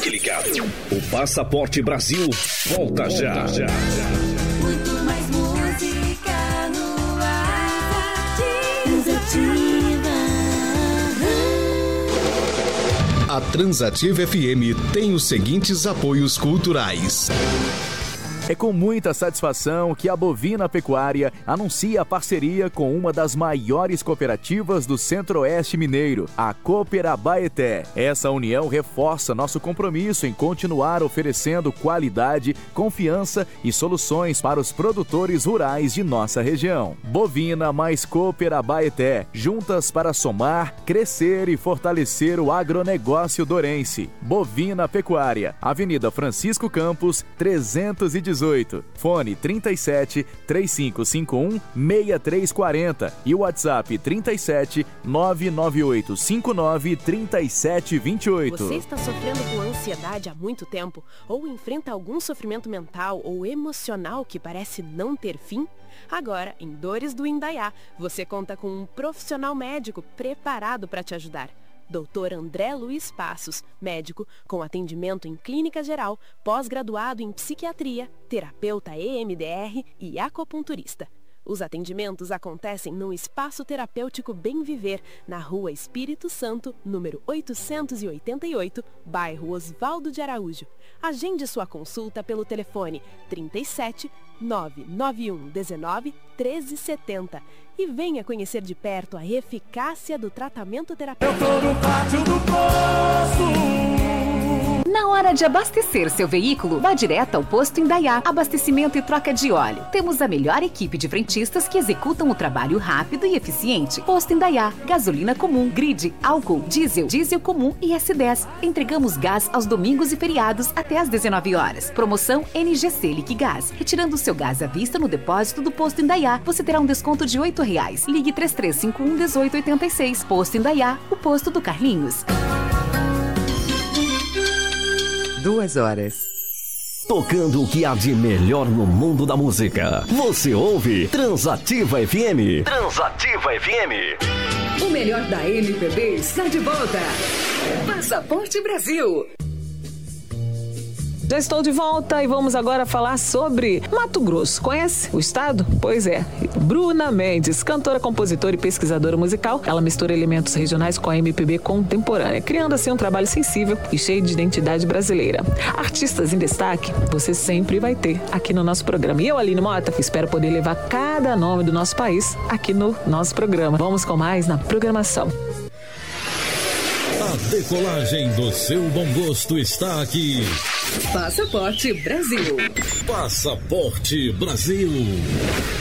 Fique ligado. O Passaporte Brasil volta já. Muito mais música no ar. Transativa. A Transativa FM tem os seguintes apoios culturais. É com muita satisfação que a Bovina Pecuária anuncia a parceria com uma das maiores cooperativas do Centro-Oeste Mineiro, a Cooperabaeté. Essa união reforça nosso compromisso em continuar oferecendo qualidade, confiança e soluções para os produtores rurais de nossa região. Bovina mais Cooperabaeté, juntas para somar, crescer e fortalecer o agronegócio dourense. Bovina Pecuária, Avenida Francisco Campos, 318. Fone 37 3551 6340 e o WhatsApp 37 998 59 3728. Você está sofrendo com ansiedade há muito tempo ou enfrenta algum sofrimento mental ou emocional que parece não ter fim? Agora, em Dores do Indaiá, você conta com um profissional médico preparado para te ajudar. Dr. André Luiz Passos, médico com atendimento em clínica geral, pós-graduado em psiquiatria, terapeuta EMDR e acupunturista. Os atendimentos acontecem no Espaço Terapêutico Bem Viver, na Rua Espírito Santo, número 888, bairro Osvaldo de Araújo. Agende sua consulta pelo telefone 37 991 19 1370 e venha conhecer de perto a eficácia do tratamento terapêutico. Eu tô no pátio do poço. Na hora de abastecer seu veículo, vá direto ao Posto Indaiá. Abastecimento e troca de óleo. Temos a melhor equipe de frentistas que executam o trabalho rápido e eficiente. Posto Indaiá. Gasolina comum, grid, álcool, diesel comum e S10. Entregamos gás aos domingos e feriados até às 19 horas. Promoção NGC Liquigás. Retirando seu gás à vista no depósito do Posto Indaiá, você terá um desconto de R$ 8. Ligue 3351-1886. Posto Indaiá, o posto do Carlinhos. 2 horas. Tocando o que há de melhor no mundo da música. Você ouve Transativa FM. Transativa FM. O melhor da MPB está de volta. Passaporte Brasil. Já estou de volta e vamos agora falar sobre Mato Grosso. Conhece o estado? Pois é. Bruna Mendes, cantora, compositora e pesquisadora musical. Ela mistura elementos regionais com a MPB contemporânea, criando assim um trabalho sensível e cheio de identidade brasileira. Artistas em destaque, você sempre vai ter aqui no nosso programa. E eu, Aline Mota, espero poder levar cada nome do nosso país aqui no nosso programa. Vamos com mais na programação. A decolagem do seu bom gosto está aqui. Passaporte Brasil. Passaporte Brasil.